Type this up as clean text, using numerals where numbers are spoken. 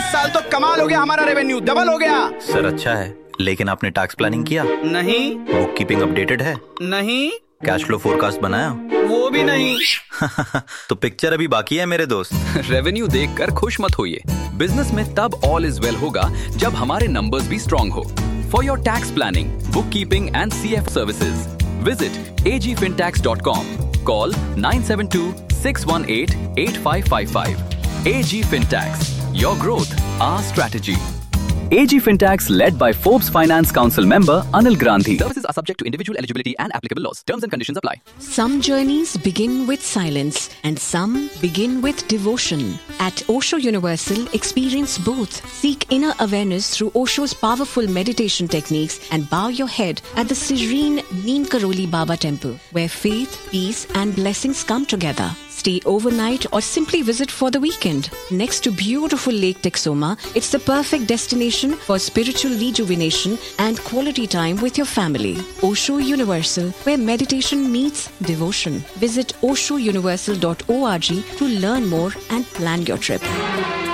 साल तो कमाल हो गया, हमारा रेवेन्यू डबल हो गया। सर अच्छा है, लेकिन आपने टैक्स प्लानिंग किया? नहीं। बुक कीपिंग अपडेटेड है? नहीं। कैश फ्लो फोरकास्ट बनाया? वो भी नहीं। तो पिक्चर अभी बाकी है मेरे दोस्त। रेवेन्यू देखकर खुश मत होइए। बिजनेस में तब ऑल इज वेल होगा जब हमारे नंबर्स भी स्ट्रॉन्ग हो। For your tax planning, book keeping and CF services, visit agfintax.com. Call 972-618-8555. AG Fintax. Your growth, our strategy. AG Fintax, led by Forbes Finance Council member Anil Gandhi. Services are subject to individual eligibility and applicable laws. Terms and conditions apply. Some journeys begin with silence and some begin with devotion. At Osho Universal, experience both. Seek inner awareness through Osho's powerful meditation techniques and bow your head at the serene Neem Karoli Baba Temple, where faith, peace and blessings come together. Stay overnight or simply visit for the weekend. Next to beautiful Lake Texoma, it's the perfect destination for spiritual rejuvenation and quality time with your family. Osho Universal, where meditation meets devotion. Visit oshouniversal.org to learn more and plan your trip.